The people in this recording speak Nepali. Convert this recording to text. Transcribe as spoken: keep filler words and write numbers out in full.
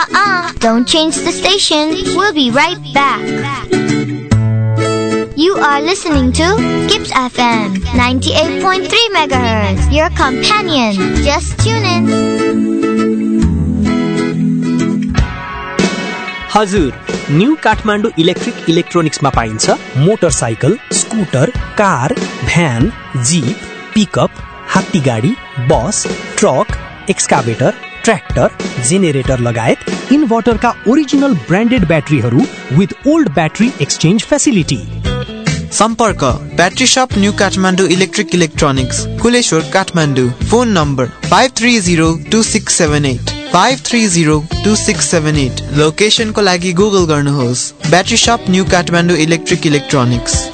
Uh-uh, don't change the station. We'll be right back. You are listening to Gibbs F M ninety-eight point three megahertz, your companion. Just tune in. हजुर, न्यू काठमाडौँ इलेक्ट्रिक इलेक्ट्रोनिक्समा पाइन्छ motorcycle, scooter, car, van, jeep, pickup, हात्तीगाडी, बस, ट्रक, एक्सकाभेटर, ट्र्याक्टर, जेनेरेटर लगायत इन्भर्टरका original branded ब्याट्रीहरू with old battery exchange facility. सम्पर्क ब्याट्री शप new Kathmandu electric electronics, Kuleshwar, Kathmandu. Phone number five three zero two six seven at five three zero two six seven at. लोकेसनको लागि गुगल गर्नुहोस् ब्याट्री शप न्यू काठमाडौँ इलेक्ट्रिक इलेक्ट्रोनिक्स।